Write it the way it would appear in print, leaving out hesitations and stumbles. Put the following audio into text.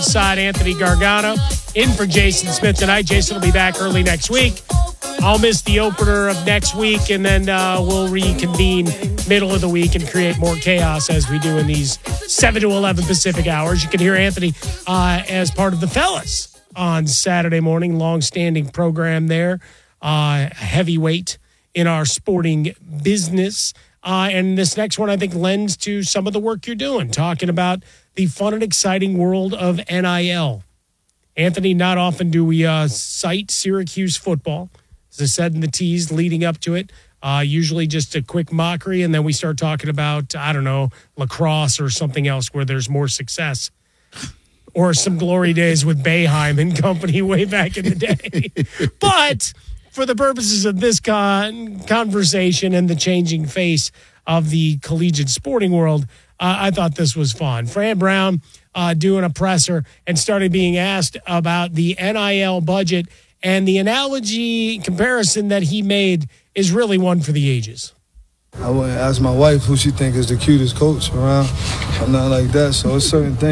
Side Anthony Gargano in for Jason Smith tonight. Jason will be back early next week. I'll miss the opener of next week, and then we'll reconvene middle of the week and create more chaos as we do in these 7 to 11 Pacific hours. You can hear Anthony as part of the Fellas on Saturday morning, long-standing program there, heavyweight in our sporting business. And this next one, I think, lends to some of the work you're doing, talking about the fun and exciting world of NIL. Anthony, not often do we cite Syracuse football. As I said in the tease leading up to it, usually just a quick mockery, and then we start talking about, I don't know, lacrosse or something else where there's more success. Or some glory days with Boeheim and company way back in the day. But for the purposes of this conversation and the changing face of the collegiate sporting world, I thought this was fun. Fran Brown doing a presser and started being asked about the NIL budget, and the analogy comparison that he made is really one for the ages. I wouldn't ask my wife who she think is the cutest coach around or nothing like that, so it's certain things